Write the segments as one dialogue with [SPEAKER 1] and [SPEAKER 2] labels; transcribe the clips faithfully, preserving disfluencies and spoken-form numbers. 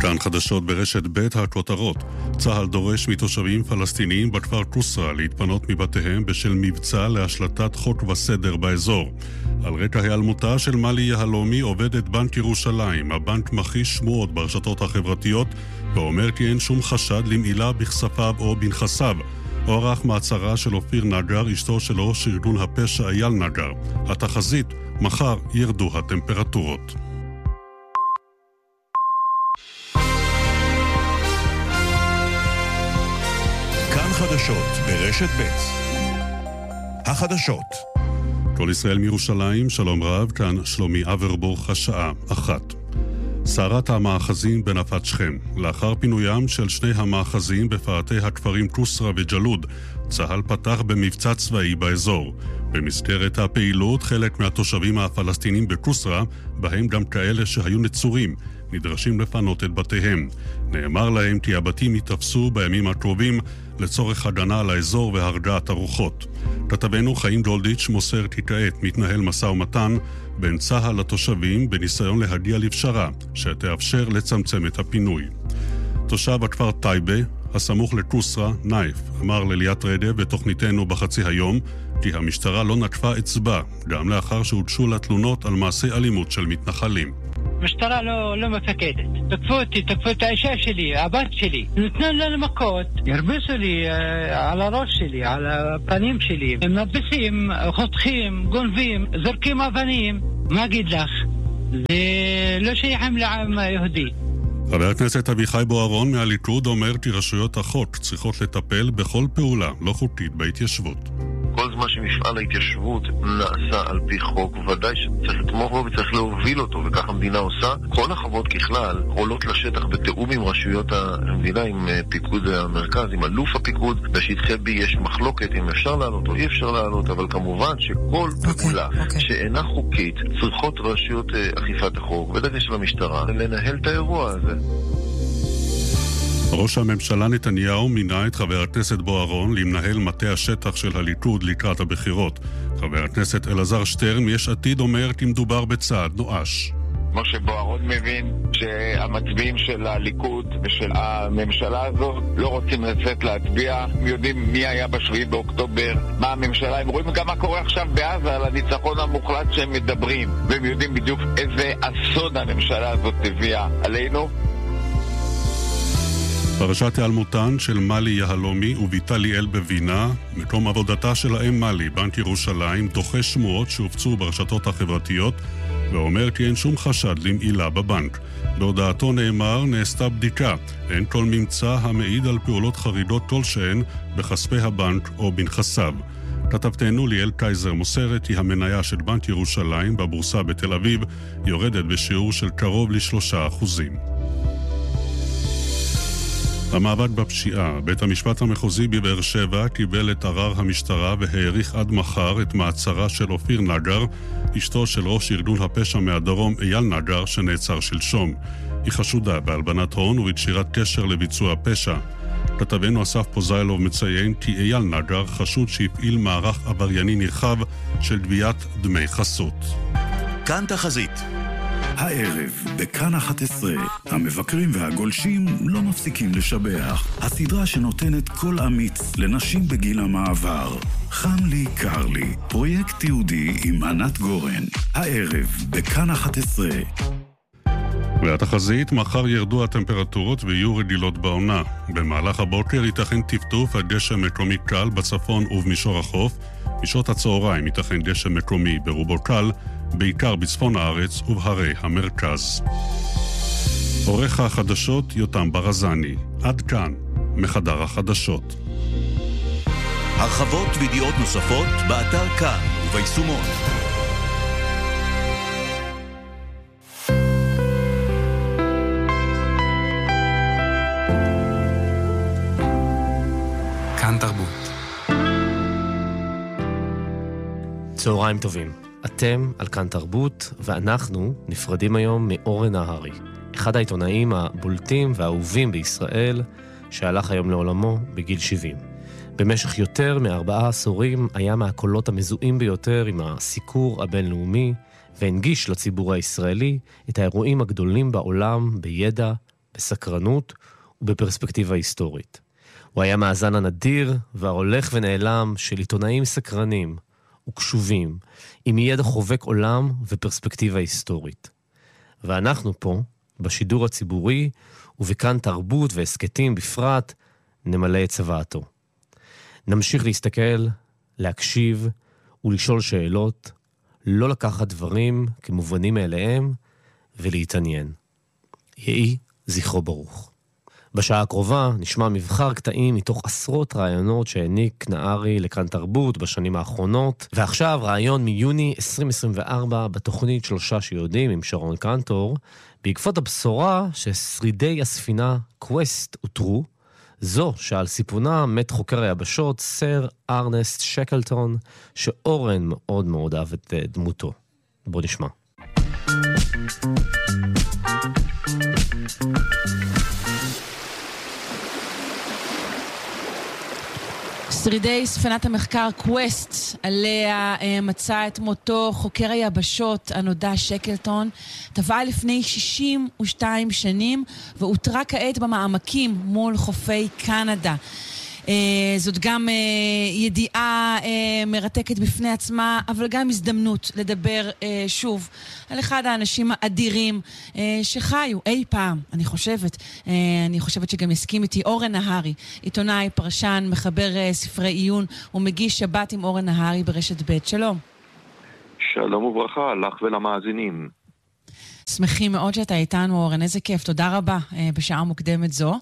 [SPEAKER 1] כאן חדשות ברשת ב' הכותרות. צה"ל דורש מתושבים פלסטיניים בכפר קוסרה להתפנות מבתיהם בשל מבצע להשלטת חוק וסדר באזור. על רקע היעלמותה של מלי יהלומי עובדת בנק ירושלים. הבנק מכחיש שמועות ברשתות החברתיות ואומר כי אין שום חשד למעילה בכספיו או בנכסיו. הוארך מעצרה של אופיר נגר, אשתו של ראש ארגון הפשע אייל נגר. התחזית, מחר ירדו הטמפרטורות.
[SPEAKER 2] כאן חדשות ברשת ב' החדשות.
[SPEAKER 1] כל ישראל מירושלים, שלום רב, כאן שלומי אברבוך, השעה אחת. סערת המאחזים בנפת שכם. לאחר פינוים של שני המאחזים בפאתי הכפרים קוסרה וג'לוד, צה"ל פתח במבצע צבאי באזור. במסגרת הפעילות, חלק מהתושבים הפלסטינים בקוסרה, בהם גם כאלה שהיו נצורים, נדרשים לפנות את בתיהם. נאמר להם כי הבתים יתפסו בימים הקרובים לצורך הגנה על האזור והרגעת הרוחות. כתבנו חיים גולדיץ' מוסר כי כעת מתנהל משא ומתן בין צה"ל לתושבים בניסיון להגיע לפשרה שתאפשר לצמצם את הפינוי. תושב הכפר טייבה, הסמוך לקוסרה, נייף, אמר לליאת רדב בתוכניתנו בחצי היום כי המשטרה לא נקפה אצבע, גם לאחר שהוגשו לתלונות על מעשי אלימות של מתנחלים.
[SPEAKER 3] המשטרה לא, לא מפקדת. תקפו אותי, תקפו את האישה שלי, הבת שלי. נתנו לנו מכות, ירבסו לי אה, על הראש שלי, על הפנים שלי. הם מבסים, חותכים, גונבים, זורקים אבנים. מה אגיד לך? זה לא שייכים לעם היהודי.
[SPEAKER 1] חבר הכנסת אביחי בוארון מהליכוד אומר כי רשויות החוק צריכות לטפל בכל פעולה לא חוקית בהתיישבות.
[SPEAKER 4] כל זמן שמפעל ההתיישבות נעשה על פי חוק, ודאי שצריך לתמוך בו וצריך להוביל אותו, וכך המדינה עושה. כל החוות ככלל עולות לשטח בתאום עם רשויות המדינה, עם פיקוד המרכז, עם אלוף הפיקוד. בשטחי בי יש מחלוקת אם אפשר לעלות או אי אפשר לעלות, אבל כמובן שכל okay, פעולה okay. שאינה חוקית צריכות רשויות אכיפת החוק, בדגש של המשטרה, לנהל את האירוע הזה.
[SPEAKER 1] ראש הממשלה נתניהו מינה את חבר הכנסת בוארון למנהל מטה השטח של הליכוד לקראת הבחירות. חבר הכנסת אלעזר שטרן מיש עתיד אומר כי מדובר בצעד נואש.
[SPEAKER 5] משה בוארון מבין שהמצביעים של הליכוד ושל הממשלה הזאת לא רוצים לצאת להצביע. הם יודעים מי היה בשביעי באוקטובר, מה הממשלה, הם רואים גם מה קורה עכשיו בעזה על הניצחון המוחלט שהם מדברים, והם יודעים בדיוק איזה אסון הממשלה הזאת הביאה עלינו.
[SPEAKER 1] פרשת היעלמותן של מלי יהלומי וביתה ליאל בבינה, מקום עבודתה של האם מלי, בנק ירושלים, דוחה שמועות שהופצו ברשתות החברתיות ואומר כי אין שום חשד למעילה בבנק. בהודעתו נאמר, נעשתה בדיקה, אין כל ממצא המעיד על פעולות חריגות כלשהן בכספי הבנק או בנכסיו. כתבתנו ליאל קייזר מוסרת כי המניה של בנק ירושלים בבורסה בתל אביב יורדת בשיעור של קרוב לשלושה אחוזים. המאבק בפשיעה. בית המשפט המחוזי בבאר שבע קיבל את ערר המשטרה והאריך עד מחר את מעצרה של אופיר נגר, אשתו של ראש ארגון הפשע מהדרום אייל נגר שנעצר שלשום. היא חשודה בהלבנת הון ובקשירת קשר לביצוע פשע. כתבנו אסף פוזיילוב מציין כי אייל נגר חשוד שהפעיל מערך עברייני נרחב של גביית דמי חסות.
[SPEAKER 2] כאן תחזית.
[SPEAKER 6] הערב, בכאן אחת עשרה, המבקרים והגולשים לא מפסיקים לשבח. הסדרה שנותנת קול אמיץ לנשים בגיל המעבר. חם לי, קר לי. פרויקט תיעודי עם ענת גורן. הערב, בכאן אחת עשרה.
[SPEAKER 1] והתחזית, מחר ירדו הטמפרטורות ויהיו רגילות בעונה. במהלך הבוקר ייתכן טפטוף עד גשם מקומי קל בצפון ובמישור החוף. בשעות הצהריים ייתכן גשם מקומי ברובו קל, בעיקר בצפון הארץ ובהרי המרכז. עורך החדשות יותם ברזני. עד כאן, מחדר החדשות.
[SPEAKER 2] הרחבות וידיעות נוספות באתר כאן וביישומון.
[SPEAKER 7] כאן תרבות. צהריים טובים. אתם על כאן תרבות, ואנחנו נפרדים היום מאורן נהרי, אחד העיתונאים הבולטים והאהובים בישראל, שהלך היום לעולמו בגיל שבעים. במשך יותר מארבעה עשורים היה מהקולות המזוהים ביותר עם הסיקור הבינלאומי, והנגיש לציבור הישראלי את האירועים הגדולים בעולם בידע בסקרנות ובפרספקטיבה היסטורית. הוא היה מאזן הנדיר וההולך ונעלם של עיתונאים סקרנים וקשובים, עם ידע חובק עולם ופרספקטיבה היסטורית. ואנחנו פה, בשידור הציבורי ובכאן תרבות והסקטים בפרט, נמלא את צוואתו. נמשיך להסתכל, להקשיב ולשאול שאלות, לא לקחת דברים כמובנים מאליהם ולהתעניין. יהי זכרו ברוך. בשעה הקרובה נשמע מבחר קטעים מתוך עשרות רעיונות שהעניק נהרי לכאן תרבות בשנים האחרונות, ועכשיו רעיון מיוני עשרים עשרים וארבע בתוכנית שלושה שיודעים עם שרון קנטור, בעקבות הבשורה ששרידי הספינה קווסט אותרו, זו שעל סיפונה מת חוקר היבשות סר ארנסט שקלטון, שאורן מאוד מאוד אהב את דמותו. בוא נשמע.
[SPEAKER 8] שרידי ספינת המחקר קווסט, עליה מצא את מותו חוקר היבשות הנודע שקלטון, טבע לפני שישים ושתיים שנים ואותרה כעת במעמקים מול חופי קנדה. זאת גם ידיעה מרתקת בפני עצמה, אבל גם הזדמנות לדבר שוב על אחד האנשים האדירים שחיו אי פעם, אני חושבת. אני חושבת שגם יסכים איתי אורן נהרי, עיתונאי, פרשן, מחבר ספרי עיון ומגיש שבת עם אורן נהרי ברשת ב'. שלום.
[SPEAKER 9] שלום וברכה, לך ולמאזינים.
[SPEAKER 8] שמחים מאוד שאתה איתנו, אורן, איזה כיף, תודה רבה בשעה מוקדמת זו.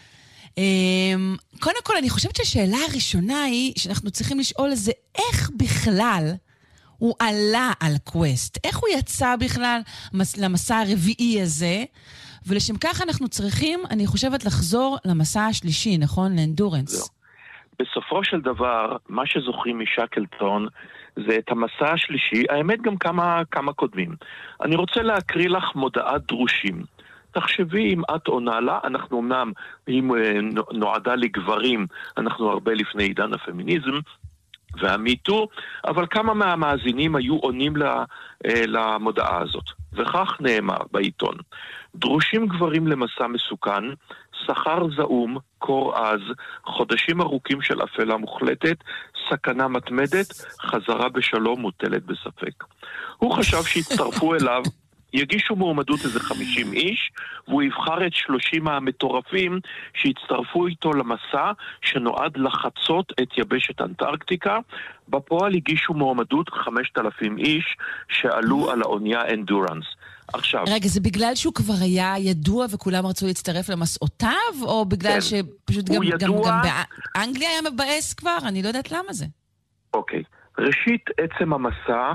[SPEAKER 8] קודם כל, אני חושבת שהשאלה הראשונה היא שאנחנו צריכים לשאול זה איך בכלל הוא עלה על קווסט, איך הוא יצא בכלל למסע הרביעי הזה, ולשם כך אנחנו צריכים, אני חושבת, לחזור למסע השלישי, נכון? לאנדורנס.
[SPEAKER 9] בסופו של דבר, מה שזוכרים משקלטון זה את המסע השלישי, האמת גם כמה, כמה קודמים. אני רוצה להקריא לך מודעת דרושים. תחשבי אם את עונה לה, אנחנו אמנם, אם נועדה לגברים, אנחנו הרבה לפני עידן הפמיניזם והמיטו, אבל כמה מהמאזינים היו עונים למודעה הזאת. וכך נאמר בעיתון: דרושים גברים למסע מסוכן, שכר זעום, קור עז, חודשים ארוכים של אפלה מוחלטת, סכנה מתמדת, חזרה בשלום מוטלת בספק. הוא חשב שהצטרפו אליו יגישו מועמדות איזה חמישים איש, והוא יבחר את שלושים המטורפים שהצטרפו איתו למסע שנועד לחצות את יבשת אנטארקטיקה. בפועל הגישו מועמדות חמשת אלפים איש שעלו על האונייה אנדורנס. עכשיו...
[SPEAKER 8] רגע, זה בגלל שהוא כבר היה ידוע וכולם רצו להצטרף למסעותיו, או בגלל כן. שפשוט גם,
[SPEAKER 9] ידוע...
[SPEAKER 8] גם, גם באנגליה היה מבאס כבר? אני לא יודעת למה זה.
[SPEAKER 9] אוקיי. ראשית, עצם המסע,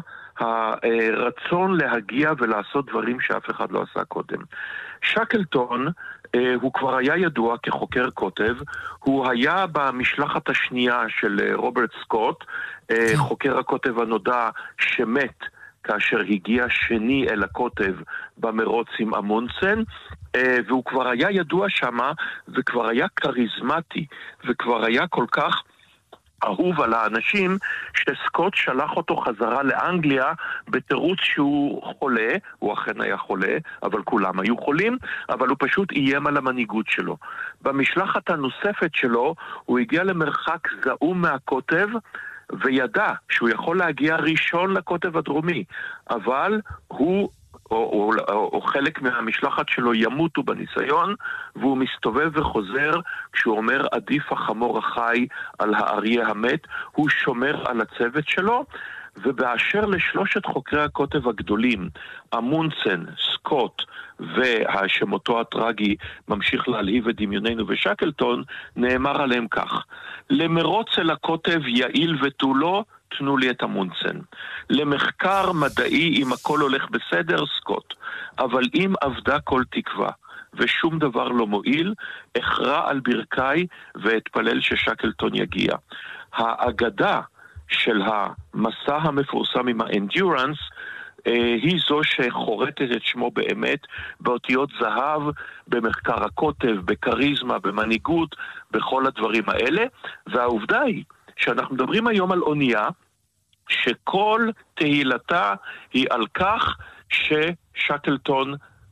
[SPEAKER 9] הרצון להגיע ולעשות דברים שאף אחד לא עשה קודם. שקלטון, הוא כבר היה ידוע כחוקר כותב, הוא היה במשלחת השנייה של רוברט סקוט, חוקר הכותב הנודע שמת כאשר הגיע שני אל הכותב במרוץ עם אמונסן, והוא כבר היה ידוע שמה, וכבר היה קריזמטי, וכבר היה כל כך אהוב על האנשים, שסקוט שלח אותו חזרה לאנגליה בתירוץ שהוא חולה, הוא אכן היה חולה, אבל כולם היו חולים, אבל הוא פשוט איים על המנהיגות שלו. במשלחת הנוספת שלו, הוא הגיע למרחק זעום מהכותב, וידע שהוא יכול להגיע ראשון לכותב הדרומי, אבל הוא או, או, או, או חלק מהמשלחת שלו ימותו בניסיון, והוא מסתובב וחוזר כשהוא אומר עדיף החמור החי על האריה המת. הוא שומר על הצוות שלו. ובאשר לשלושת חוקרי הכותב הגדולים, אמונסן, סקוט והשמותו הטרגי ממשיך להלהיב את דמיוננו ושקלטון, נאמר עליהם כך: למרוץ אל הכותב יעיל ותו לא, תנו לי את אמונסן. למחקר מדעי אם הכל הולך בסדר, סקוט. אבל אם עבדה כל תקווה ושום דבר לא מועיל, אכרע על ברכי ואתפלל ששקלטון יגיע. האגדה של המסע המפורסם עם האנדורנס היא זו שחורטת את שמו באמת באותיות זהב, במחקר הכותב, בקריזמה, במנהיגות, בכל הדברים האלה. והעובדה היא שאנחנו מדברים היום על אונייה שכל תהילתה היא על כך ששקלטון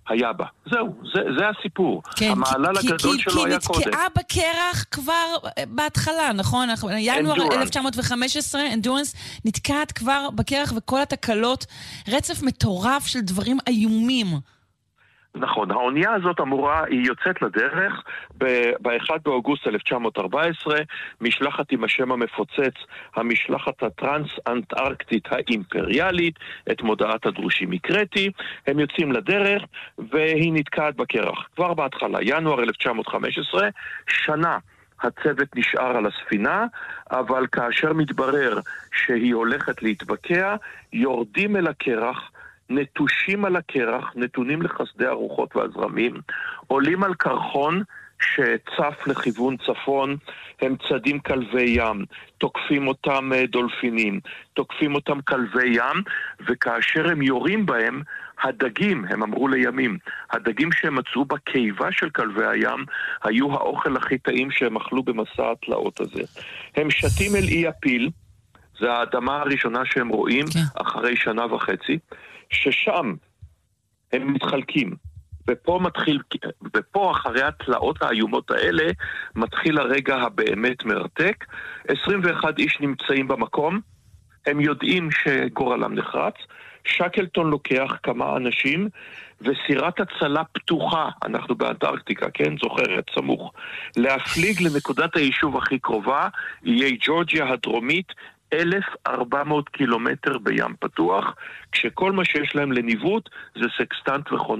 [SPEAKER 9] היה בה. זהו, זה, זה הסיפור.
[SPEAKER 8] כן,
[SPEAKER 9] המעלל
[SPEAKER 8] כי,
[SPEAKER 9] הגדול
[SPEAKER 8] כי,
[SPEAKER 9] שלו
[SPEAKER 8] כי
[SPEAKER 9] היה קודם.
[SPEAKER 8] כי נתקעה בקרח כבר בהתחלה, נכון? ינואר אלף תשע מאות וחמש עשרה, אנדורנס, נתקעת כבר בקרח וכל התקלות, רצף מטורף של דברים איומים.
[SPEAKER 9] נכון, האונייה הזאת אמורה, היא יוצאת לדרך ב-אחד באוגוסט אלף תשע מאות וארבע עשרה, משלחת עם השם המפוצץ, המשלחת הטרנס-אנטארקטית האימפריאלית, את מודעת הדרושים מקרטי, הם יוצאים לדרך והיא נתקעת בקרח. כבר בהתחלה, ינואר אלף תשע מאות וחמש עשרה, שנה הצוות נשאר על הספינה, אבל כאשר מתברר שהיא הולכת להתבקע, יורדים אל הקרח, נטושים על הקרח, נתונים לחסדי הרוחות והזרמים, עולים על קרחון שצף לכיוון צפון, הם צדים כלבי ים, תוקפים אותם דולפינים, תוקפים אותם כלבי ים, וכאשר הם יורים בהם, הדגים, הם אמרו לימים, הדגים שהם מצאו בקיבה של כלבי הים, היו האוכל הכי טעים שהם אכלו במסע התלאות הזה. הם שתים אל אי הפיל, זה האדמה הראשונה שהם רואים, כן. אחרי שנה וחצי, ששם הם מתחלקים, ופה מתחיל, ופה אחרי התלאות האיומות האלה, מתחיל הרגע הבאמת מרתק. עשרים ואחד איש נמצאים במקום, הם יודעים שגורלם נחרץ, שקלטון לוקח כמה אנשים, וסירת הצלה פתוחה, אנחנו באנטארקטיקה, כן? זוכרת, סמוך, להפליג לנקודת היישוב הכי קרובה, איי ג'ורג'יה הדרומית, אלף וארבע מאות קילומטר בים פתוח, כשכל מה שיש להם לניווט זה סקסטנט וחונה.